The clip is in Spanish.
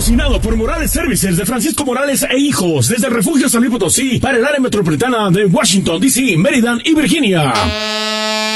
Patrocinado por Morales Services de Francisco Morales e Hijos, desde el Refugio San Luis Potosí, para el área metropolitana de Washington, D.C., Maryland y Virginia.